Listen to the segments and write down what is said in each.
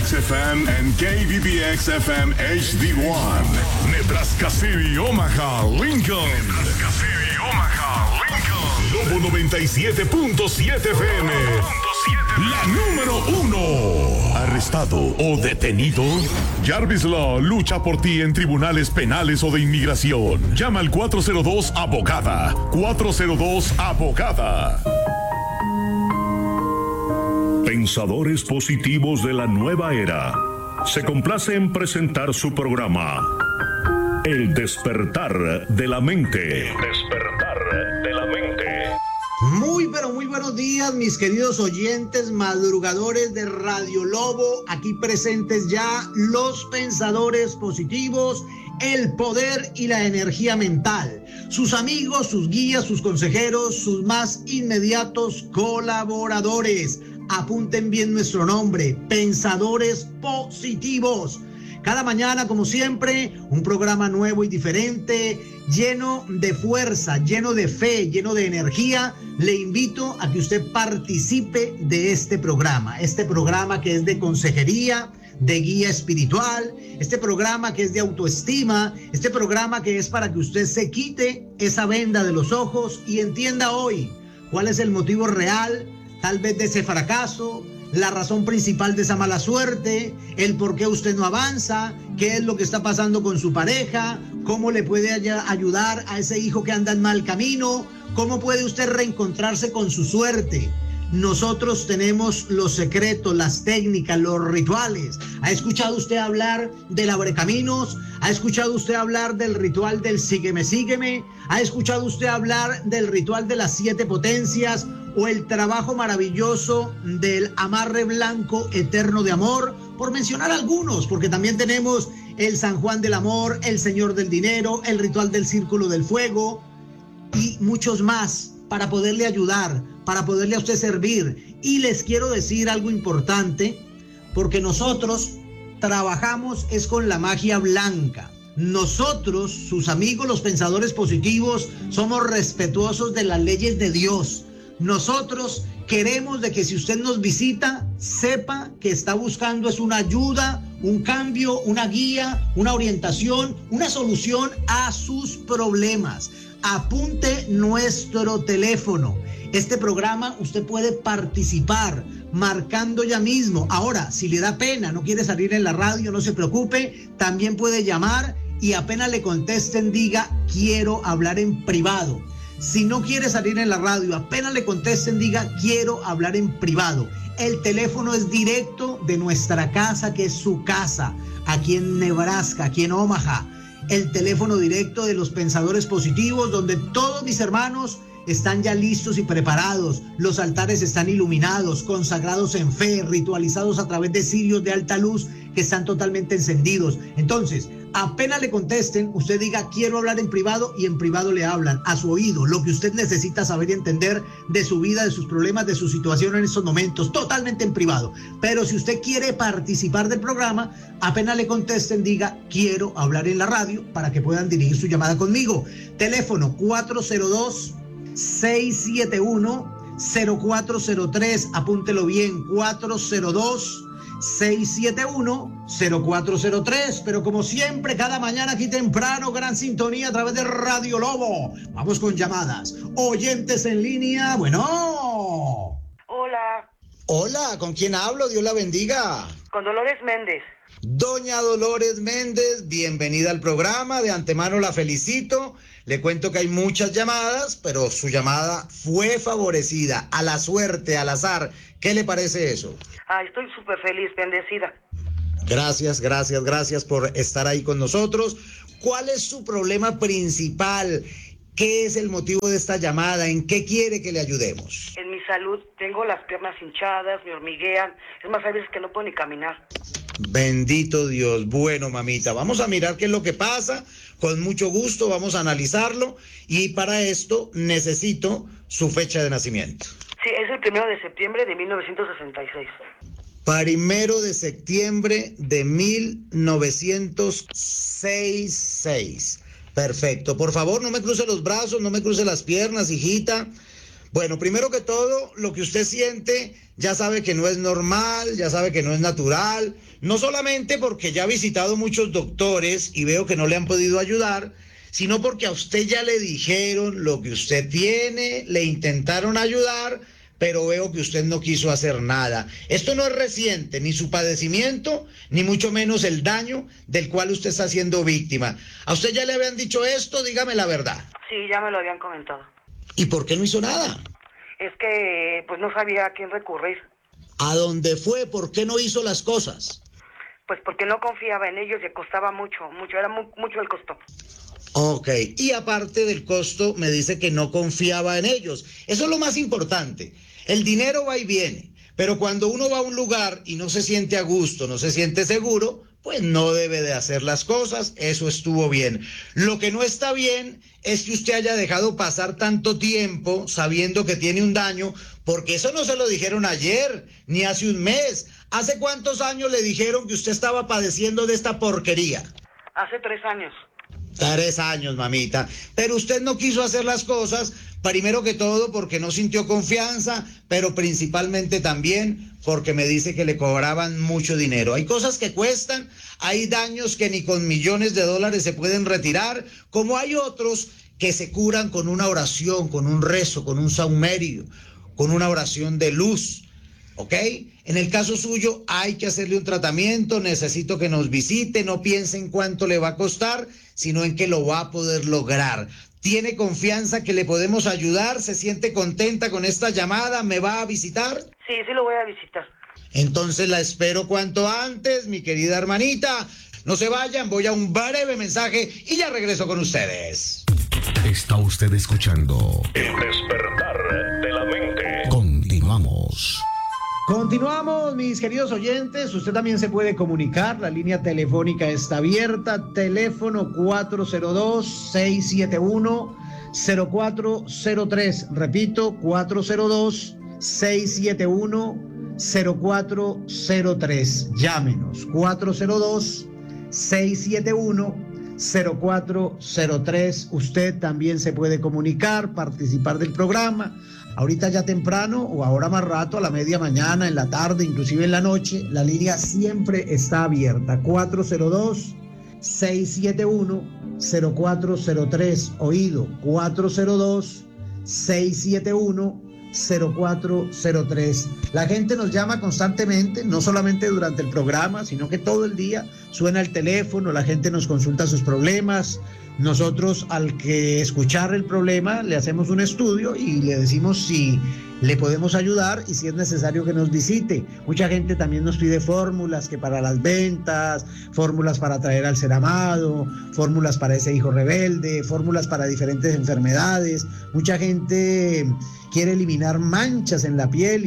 FM and KBBX-FM HD1. Nebraska City, Omaha, Lincoln. Nebraska City, Omaha, Lincoln. Lobo 97.7 FM. La número 1. ¿Arrestado o detenido? Jarvis Law lucha por ti en tribunales penales o de inmigración. Llama al 402-ABOGADA. 402-ABOGADA. Pensadores positivos de la nueva era. Se complace en presentar su programa. El despertar de la mente. El despertar de la mente. Muy, pero muy buenos días, mis queridos oyentes, madrugadores de Radio Lobo. Aquí presentes ya los pensadores positivos, el poder y la energía mental. Sus amigos, sus guías, sus consejeros, sus más inmediatos colaboradores. Apunten bien nuestro nombre, Pensadores Positivos. Cada mañana, como siempre, un programa nuevo y diferente, lleno de fuerza, lleno de fe, lleno de energía. Le invito a que usted participe de este programa que es de consejería, de guía espiritual, este programa que es de autoestima, este programa que es para que usted se quite esa venda de los ojos y entienda hoy cuál es el motivo real, tal vez de ese fracaso, la razón principal de esa mala suerte, el por qué usted no avanza, qué es lo que está pasando con su pareja, cómo le puede ayudar a ese hijo que anda en mal camino, cómo puede usted reencontrarse con su suerte. Nosotros tenemos los secretos, las técnicas, los rituales. ¿Ha escuchado usted hablar del abrecaminos? ¿Ha escuchado usted hablar del ritual del sígueme, sígueme? ¿Ha escuchado usted hablar del ritual de las 7 potencias? ¿O el trabajo maravilloso del amarre blanco eterno de amor? Por mencionar algunos, porque también tenemos el San Juan del Amor, el Señor del Dinero, el ritual del Círculo del Fuego y muchos más para poderle ayudar, para poderle a usted servir. Y les quiero decir algo importante, porque nosotros trabajamos es con la magia blanca. Nosotros, sus amigos, los pensadores positivos, somos respetuosos de las leyes de Dios. Nosotros queremos de que si usted nos visita, sepa que está buscando es una ayuda, un cambio, una guía, una orientación, una solución a sus problemas. Apunte nuestro teléfono. Este programa usted puede participar marcando ya mismo. Ahora, si le da pena, no quiere salir en la radio, no se preocupe, también puede llamar y apenas le contesten, diga, quiero hablar en privado. Si no quiere salir en la radio, apenas le contesten, diga, quiero hablar en privado. El teléfono es directo de nuestra casa, que es su casa, aquí en Nebraska, aquí en Omaha. El teléfono directo de los pensadores positivos, donde todos mis hermanos están ya listos y preparados. Los altares están iluminados, consagrados en fe, ritualizados a través de cirios de alta luz que están totalmente encendidos. Entonces, apenas le contesten, usted diga, quiero hablar en privado, y en privado le hablan a su oído lo que usted necesita saber y entender de su vida, de sus problemas, de su situación en estos momentos, totalmente en privado. Pero si usted quiere participar del programa, apenas le contesten, diga, quiero hablar en la radio, para que puedan dirigir su llamada conmigo. Teléfono 402-671-0403, apúntelo bien, 402-671-0403. Pero como siempre, cada mañana aquí temprano, gran sintonía a través de Radio Lobo. Vamos con llamadas. Oyentes en línea, bueno. Hola. Hola, ¿con quién hablo? Dios la bendiga. Con Dolores Méndez. Doña Dolores Méndez, bienvenida al programa. De antemano la felicito. Le cuento que hay muchas llamadas, pero su llamada fue favorecida, a la suerte, al azar. ¿Qué le parece eso? Ay, estoy súper feliz, bendecida. Gracias por estar ahí con nosotros. ¿Cuál es su problema principal? ¿Qué es el motivo de esta llamada? ¿En qué quiere que le ayudemos? En mi salud tengo las piernas hinchadas, me hormiguean. Es más, hay veces que no puedo ni caminar. Bendito Dios. Bueno, mamita, vamos a mirar qué es lo que pasa. Con mucho gusto vamos a analizarlo. Y para esto necesito su fecha de nacimiento. Sí, es el 1 de septiembre de 1966. 1 de septiembre de 1966. Perfecto. Por favor, no me cruce los brazos, no me cruce las piernas, hijita. Bueno, primero que todo, lo que usted siente ya sabe que no es normal, ya sabe que no es natural, no solamente porque ya ha visitado muchos doctores y veo que no le han podido ayudar, sino porque a usted ya le dijeron lo que usted tiene, le intentaron ayudar, pero veo que usted no quiso hacer nada. Esto no es reciente, ni su padecimiento, ni mucho menos el daño del cual usted está siendo víctima. ¿A usted ya le habían dicho esto? Dígame la verdad. Sí, ya me lo habían comentado. ¿Y por qué no hizo nada? Es que pues no sabía a quién recurrir. ¿A dónde fue? ¿Por qué no hizo las cosas? Pues porque no confiaba en ellos y costaba mucho, era mucho el costo. Ok, y aparte del costo, me dice que no confiaba en ellos. Eso es lo más importante. El dinero va y viene, pero cuando uno va a un lugar y no se siente a gusto, no se siente seguro, pues no debe de hacer las cosas. Eso estuvo bien. Lo que no está bien es que usted haya dejado pasar tanto tiempo sabiendo que tiene un daño, porque eso no se lo dijeron ayer, ni hace un mes. ¿Hace cuántos años le dijeron que usted estaba padeciendo de esta porquería? Hace 3 años. 3 años, mamita. Pero usted no quiso hacer las cosas, primero que todo porque no sintió confianza, pero principalmente también porque me dice que le cobraban mucho dinero. Hay cosas que cuestan, hay daños que ni con millones de dólares se pueden retirar, como hay otros que se curan con una oración, con un rezo, con un saumerio, con una oración de luz. ¿Ok? En el caso suyo hay que hacerle un tratamiento, necesito que nos visite, no piense en cuánto le va a costar, sino en que lo va a poder lograr. ¿Tiene confianza que le podemos ayudar? ¿Se siente contenta con esta llamada? ¿Me va a visitar? Sí, sí lo voy a visitar. Entonces la espero cuanto antes, mi querida hermanita. No se vayan, voy a un breve mensaje y ya regreso con ustedes. Está usted escuchando El Despertar de la Mente. Continuamos. Continuamos, mis queridos oyentes. Usted también se puede comunicar. La línea telefónica está abierta. Teléfono 402-671-0403. Repito, 402-671-0403. Llámenos. 402-671-0403. Usted también se puede comunicar, participar del programa. Ahorita ya temprano o ahora más rato, a la media mañana, en la tarde, inclusive en la noche, la línea siempre está abierta. 402-671-0403. Oído, 402-671-0403. La gente nos llama constantemente, no solamente durante el programa, sino que todo el día suena el teléfono, la gente nos consulta sus problemas. Nosotros, al que escuchar el problema, le hacemos un estudio y le decimos si le podemos ayudar y si es necesario que nos visite. Mucha gente también nos pide fórmulas que para las ventas, fórmulas para atraer al ser amado, fórmulas para ese hijo rebelde, fórmulas para diferentes enfermedades. Mucha gente quiere eliminar manchas en la piel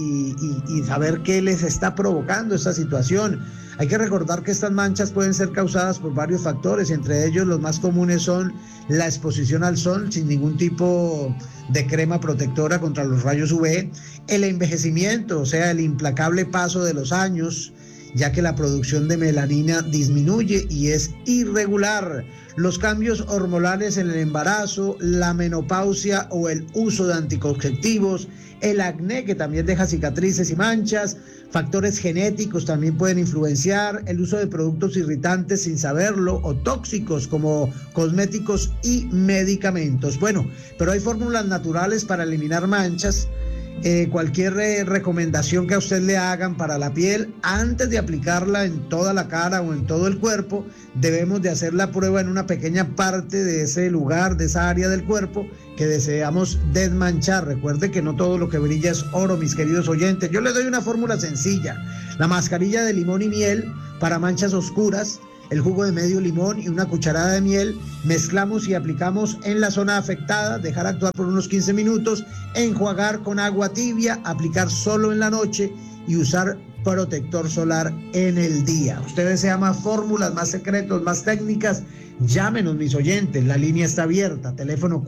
y saber qué les está provocando esta situación. Hay que recordar que estas manchas pueden ser causadas por varios factores, entre ellos los más comunes son la exposición al sol sin ningún tipo de crema protectora contra los rayos UV, el envejecimiento, o sea, el implacable paso de los años, ya que la producción de melanina disminuye y es irregular, los cambios hormonales en el embarazo, la menopausia o el uso de anticonceptivos, el acné que también deja cicatrices y manchas, factores genéticos también pueden influenciar, el uso de productos irritantes sin saberlo o tóxicos como cosméticos y medicamentos. Bueno, pero hay fórmulas naturales para eliminar manchas. Cualquier recomendación que a usted le hagan para la piel, antes de aplicarla en toda la cara o en todo el cuerpo, debemos de hacer la prueba en una pequeña parte de ese lugar, de esa área del cuerpo que deseamos desmanchar. Recuerde que no todo lo que brilla es oro, mis queridos oyentes. Yo les doy una fórmula sencilla: la mascarilla de limón y miel para manchas oscuras, el jugo de medio limón y una cucharada de miel, mezclamos y aplicamos en la zona afectada, dejar actuar por unos 15 minutos, enjuagar con agua tibia, aplicar solo en la noche y usar protector solar en el día. ¿Usted desea más fórmulas, más secretos, más técnicas? Llámenos, mis oyentes, la línea está abierta, teléfono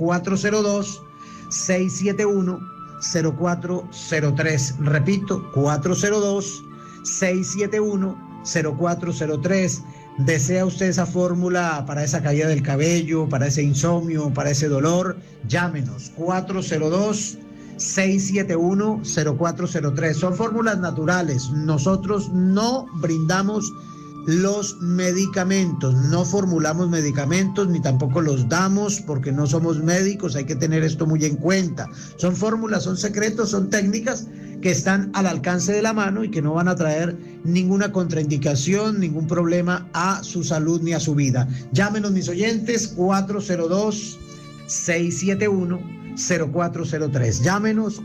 402-671-0403. Repito, 402-671-0403. ¿Desea usted esa fórmula para esa caída del cabello, para ese insomnio, para ese dolor? Llámenos, 671-0403. Son fórmulas naturales. Nosotros no brindamos los medicamentos, no formulamos medicamentos ni tampoco los damos porque no somos médicos, hay que tener esto muy en cuenta. Son fórmulas, son secretos, son técnicas que están al alcance de la mano y que no van a traer ninguna contraindicación, ningún problema a su salud ni a su vida. Llámenos, mis oyentes, 402-671-0403. Llámenos,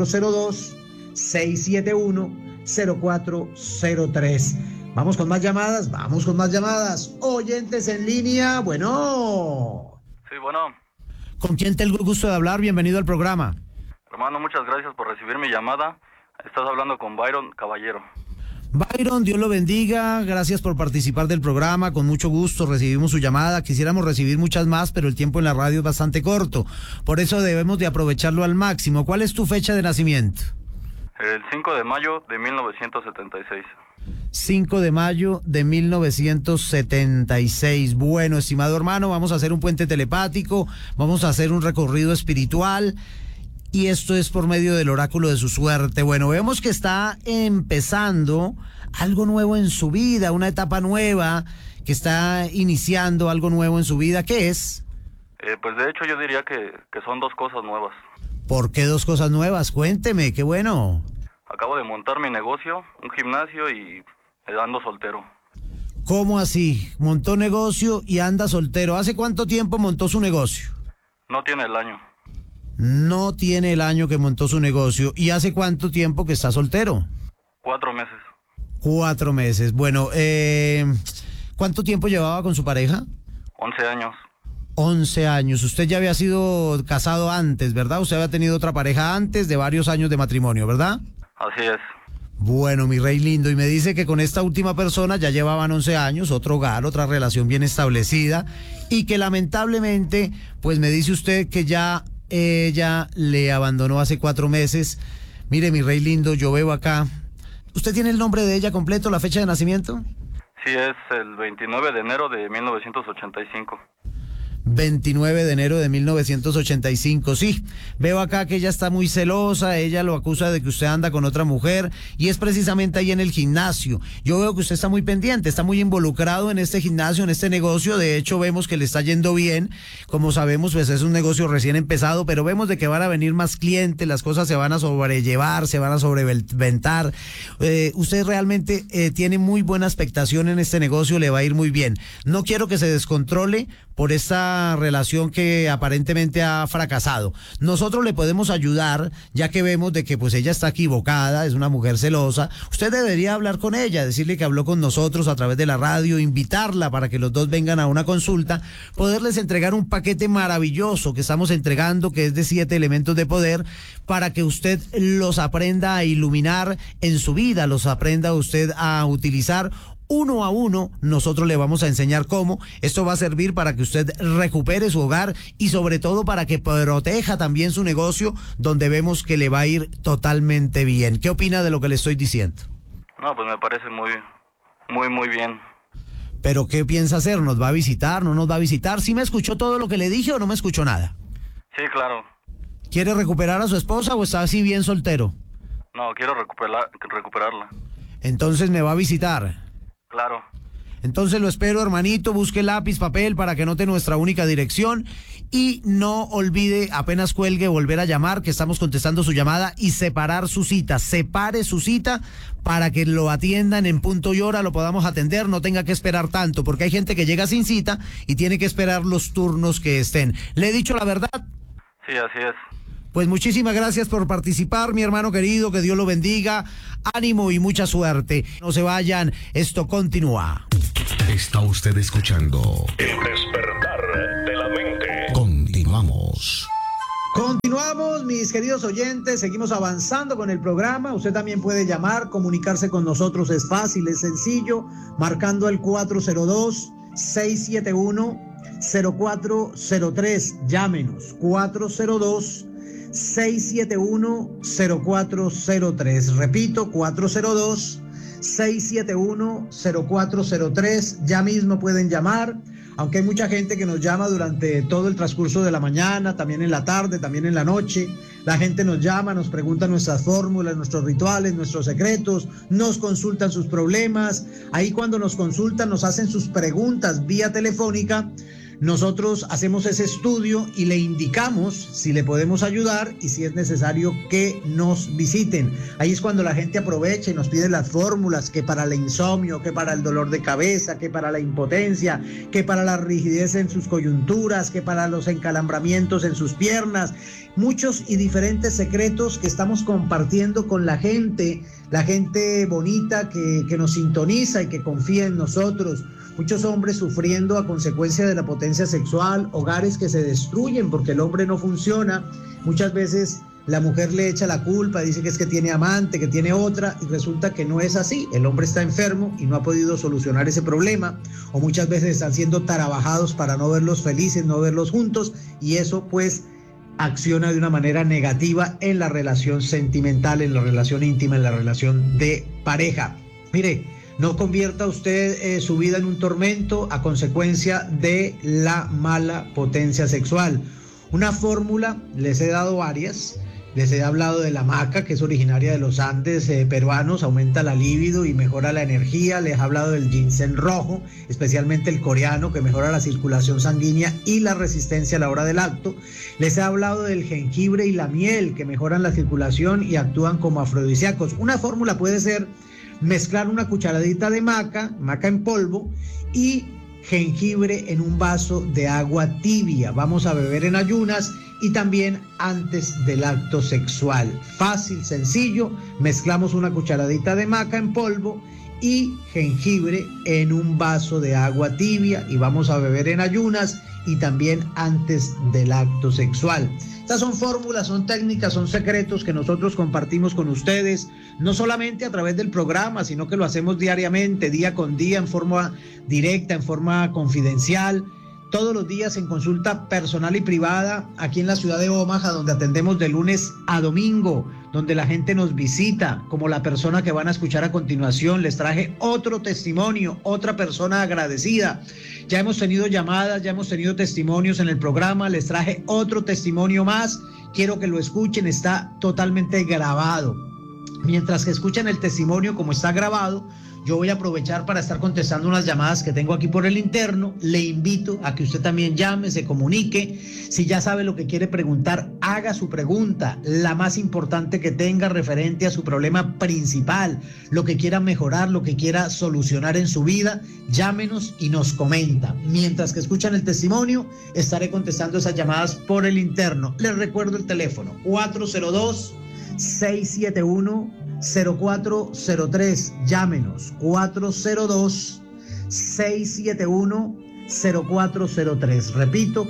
402-671-0403. Vamos con más llamadas, Oyentes en línea, bueno. Sí, bueno. ¿Con quién tengo el gusto de hablar? Bienvenido al programa. Hermano, muchas gracias por recibir mi llamada. Estás hablando con Byron Caballero. Byron, Dios lo bendiga, gracias por participar del programa, con mucho gusto recibimos su llamada, quisiéramos recibir muchas más, pero el tiempo en la radio es bastante corto, por eso debemos de aprovecharlo al máximo. ¿Cuál es tu fecha de nacimiento? El 5 de mayo de 1976. 5 de mayo de 1976. Bueno, estimado hermano, vamos a hacer un puente telepático, vamos a hacer un recorrido espiritual y esto es por medio del oráculo de su suerte. Bueno, vemos que está empezando algo nuevo en su vida, una etapa nueva, que está iniciando algo nuevo en su vida. ¿Qué es? Pues de hecho yo diría que son dos cosas nuevas. ¿Por qué dos cosas nuevas? Cuénteme, qué bueno. Acabo de montar mi negocio, un gimnasio y ando soltero. ¿Cómo así? Montó negocio y anda soltero. ¿Hace cuánto tiempo montó su negocio? No tiene el año. No tiene el año que montó su negocio. ¿Y hace cuánto tiempo que está soltero? 4 meses. 4 meses. Bueno, ¿cuánto tiempo llevaba con su pareja? 11 años. 11 años. Usted ya había sido casado antes, ¿verdad? Usted había tenido otra pareja antes de varios años de matrimonio, ¿verdad? Así es. Bueno, mi rey lindo, y me dice que con esta última persona ya llevaban 11 años, otro hogar, otra relación bien establecida, y que lamentablemente, pues me dice usted que ya ella le abandonó hace 4 meses. Mire, mi rey lindo, yo veo acá. ¿Usted tiene el nombre de ella completo, la fecha de nacimiento? Sí, es el 29 de enero de 1985. 29 de enero de 1985, sí, veo acá que ella está muy celosa, ella lo acusa de que usted anda con otra mujer y es precisamente ahí en el gimnasio. Yo veo que usted está muy pendiente, está muy involucrado en este gimnasio, en este negocio, de hecho vemos que le está yendo bien, como sabemos pues es un negocio recién empezado, pero vemos de que van a venir más clientes, las cosas se van a sobrellevar, se van a sobreventar. Usted realmente tiene muy buena expectación en este negocio, le va a ir muy bien. No quiero que se descontrole por esta relación que aparentemente ha fracasado. Nosotros le podemos ayudar, ya que vemos de que pues ella está equivocada, es una mujer celosa. Usted debería hablar con ella, decirle que habló con nosotros a través de la radio, invitarla para que los dos vengan a una consulta, poderles entregar un paquete maravilloso que estamos entregando, que es de 7 elementos de poder, para que usted los aprenda a iluminar en su vida, los aprenda usted a utilizar uno a uno. Nosotros le vamos a enseñar cómo. Esto va a servir para que usted recupere su hogar y sobre todo para que proteja también su negocio, donde vemos que le va a ir totalmente bien. ¿Qué opina de lo que le estoy diciendo? No, pues me parece muy bien. ¿Pero qué piensa hacer? ¿Nos va a visitar? ¿No nos va a visitar? ¿Sí me escuchó todo lo que le dije o no me escuchó nada? Sí, claro. ¿Quiere recuperar a su esposa o está así bien soltero? No, quiero recuperarla. Entonces me va a visitar. Claro. Entonces lo espero, hermanito, busque lápiz, papel para que note nuestra única dirección y no olvide, apenas cuelgue, volver a llamar, que estamos contestando su llamada, y separar su cita. Separe su cita para que lo atiendan en punto y hora, lo podamos atender, no tenga que esperar tanto, porque hay gente que llega sin cita y tiene que esperar los turnos que estén. ¿Le he dicho la verdad? Sí, así es. Pues muchísimas gracias por participar, mi hermano querido, que Dios lo bendiga, ánimo y mucha suerte. No se vayan, esto continúa. Está usted escuchando El Despertar de la Mente. Continuamos. Continuamos, mis queridos oyentes, seguimos avanzando con el programa. Usted también puede llamar, comunicarse con nosotros, es fácil, es sencillo, marcando el 402-671-0403. Llámenos, 402-671-0403. Repito, 402-671-0403. Ya mismo pueden llamar, aunque hay mucha gente que nos llama durante todo el transcurso de la mañana, también en la tarde, también en la noche. La gente nos llama, nos pregunta nuestras fórmulas, nuestros rituales, nuestros secretos, nos consultan sus problemas. Ahí cuando nos consultan, nos hacen sus preguntas vía telefónica. Nosotros hacemos ese estudio y le indicamos si le podemos ayudar y si es necesario que nos visiten. Ahí es cuando la gente aprovecha y nos pide las fórmulas, que para el insomnio, que para el dolor de cabeza, que para la impotencia, que para la rigidez en sus coyunturas, que para los encalambramientos en sus piernas. Muchos y diferentes secretos que estamos compartiendo con la gente bonita que nos sintoniza y que confía en nosotros. Muchos hombres sufriendo a consecuencia de la potencia sexual, hogares que se destruyen porque el hombre no funciona. Muchas veces la mujer le echa la culpa, dice que es que tiene amante, que tiene otra, y resulta que no es así. El hombre está enfermo y no ha podido solucionar ese problema, o muchas veces están siendo trabajados para no verlos felices, no verlos juntos, y eso pues acciona de una manera negativa en la relación sentimental, en la relación íntima, en la relación de pareja. Mire, no convierta usted su vida en un tormento a consecuencia de la mala potencia sexual. Una fórmula, les he dado varias. Les he hablado de la maca, que es originaria de los Andes peruanos, aumenta la libido y mejora la energía. Les he hablado del ginseng rojo, especialmente el coreano, que mejora la circulación sanguínea y la resistencia a la hora del acto. Les he hablado del jengibre y la miel, que mejoran la circulación y actúan como afrodisíacos. Una fórmula puede ser mezclar una cucharadita de maca en polvo y jengibre en un vaso de agua tibia. Vamos a beber en ayunas y también antes del acto sexual. Fácil, sencillo, mezclamos una cucharadita de maca en polvo y jengibre en un vaso de agua tibia y vamos a beber en ayunas y también antes del acto sexual. Estas son fórmulas, son técnicas, son secretos que nosotros compartimos con ustedes, no solamente a través del programa, sino que lo hacemos diariamente, día con día, en forma directa, en forma confidencial, todos los días en consulta personal y privada aquí en la ciudad de Omaha, donde atendemos de lunes a domingo, donde la gente nos visita, como la persona que van a escuchar a continuación. Les traje otro testimonio, otra persona agradecida. Ya hemos tenido llamadas, ya hemos tenido testimonios en el programa, les traje otro testimonio más. Quiero que lo escuchen, está totalmente grabado. Mientras que escuchan el testimonio como está grabado, yo voy a aprovechar para estar contestando unas llamadas que tengo aquí por el interno. Le invito a que usted también llame, se comunique. Si ya sabe lo que quiere preguntar, haga su pregunta, la más importante que tenga referente a su problema principal, lo que quiera mejorar, lo que quiera solucionar en su vida. Llámenos y nos comenta. Mientras que escuchan el testimonio, estaré contestando esas llamadas por el interno. Les recuerdo el teléfono: 402-671-0403. Llámenos, 402-671-0403. Repito,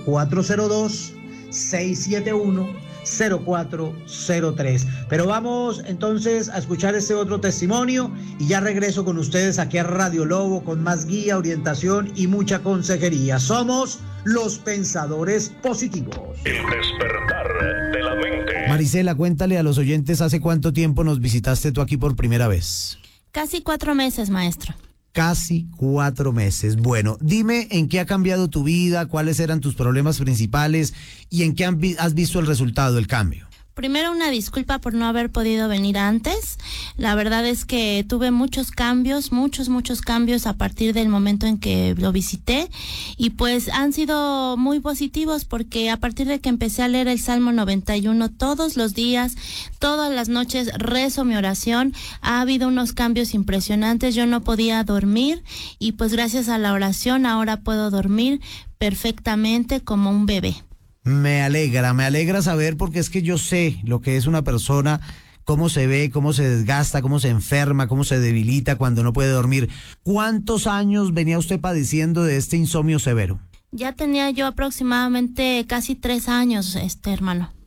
402-671-0403. Pero vamos entonces a escuchar este otro testimonio y ya regreso con ustedes aquí a Radio Lobo con más guía, orientación y mucha consejería. Somos los Pensadores Positivos. El despertar de la mente. Marisela, cuéntale a los oyentes, ¿hace cuánto tiempo nos visitaste tú aquí por primera vez? Casi 4 meses, maestro. Casi 4 meses. Bueno, dime en qué ha cambiado tu vida, cuáles eran tus problemas principales y en qué has visto el resultado, el cambio. Primero, una disculpa por no haber podido venir antes. La verdad es que tuve muchos cambios a partir del momento en que lo visité, y pues han sido muy positivos, porque a partir de que empecé a leer el Salmo 91 todos los días, todas las noches rezo mi oración, ha habido unos cambios impresionantes. Yo no podía dormir y pues gracias a la oración ahora puedo dormir perfectamente como un bebé. Me alegra saber, porque es que yo sé lo que es una persona, cómo se ve, cómo se desgasta, cómo se enferma, cómo se debilita cuando no puede dormir. ¿Cuántos años venía usted padeciendo de este insomnio severo? Ya tenía yo aproximadamente casi 3 años, hermano.